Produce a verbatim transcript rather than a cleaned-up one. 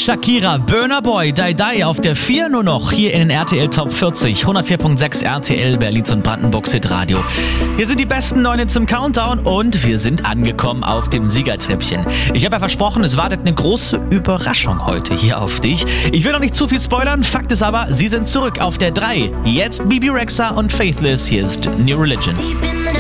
Shakira, Burna Boy, Die Die auf der vier nur noch hier in den R T L Top vierzig, hundertvier Komma sechs R T L, Berlins und Brandenburgs Hitradio. Hier sind die besten neun Hits im Countdown und wir sind angekommen auf dem Siegertreppchen. Ich habe ja versprochen, es wartet eine große Überraschung heute hier auf dich. Ich will noch nicht zu viel spoilern, Fakt ist aber, sie sind zurück auf der drei. Jetzt Bebe Rexha und Faithless, hier ist New Religion.